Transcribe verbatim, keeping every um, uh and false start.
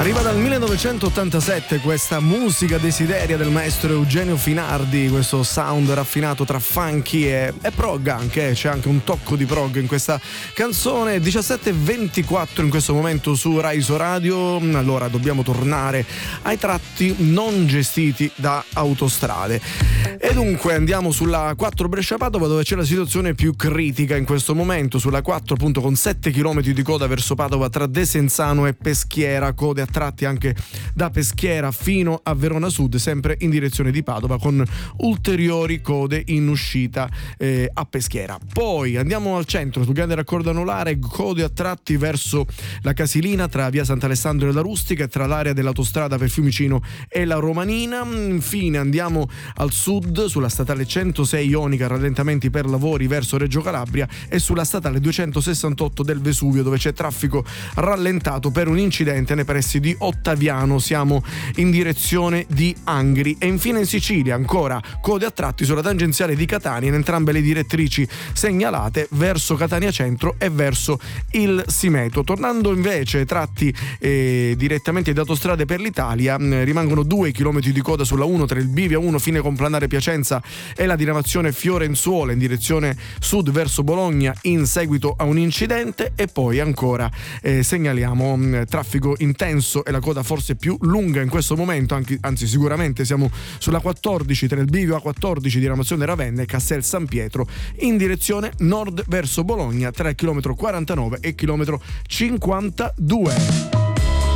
Arriva dal millenovecentottantasette questa musica desideria del maestro Eugenio Finardi, questo sound raffinato tra funky e, e prog anche, c'è anche un tocco di prog in questa canzone. Diciassette e ventiquattro in questo momento su Raiso Radio. Allora dobbiamo tornare ai tratti non gestiti da autostrade e dunque andiamo sulla quattro Brescia-Padova, dove c'è la situazione più critica in questo momento. Sulla quattro appunto, con sette chilometri di coda verso Padova tra Desenzano e Peschiera, code a tratti anche da Peschiera fino a Verona Sud, sempre in direzione di Padova, con ulteriori code in uscita eh, a Peschiera. Poi andiamo al centro, sul grande raccordo anulare, code a tratti verso la Casilina tra via Sant'Alessandro e la Rustica e tra l'area dell'autostrada per Fiumicino e la Romanina. Infine andiamo al sud, sulla statale centosei Ionica, rallentamenti per lavori verso Reggio Calabria, e sulla statale duecentosessantotto del Vesuvio, dove c'è traffico rallentato per un incidente nei pressi di Ottaviano, siamo in direzione di Angri. E infine in Sicilia ancora code a tratti sulla tangenziale di Catania in entrambe le direttrici segnalate, verso Catania Centro e verso il Simeto. Tornando invece ai tratti eh, direttamente da Autostrade per l'Italia, eh, rimangono due chilometri di coda sulla uno tra il Bivia uno fine complanare Piacenza e la diramazione Fiorenzuola in direzione sud verso Bologna in seguito a un incidente. E poi ancora eh, segnaliamo mh, traffico intenso e la coda forse più lunga in questo momento, anche, anzi sicuramente siamo sulla quattordici tra il Bivio A quattordici diramazione Ravenna e Castel San Pietro in direzione nord verso Bologna tra il chilometro quarantanove e il chilometro cinquantadue.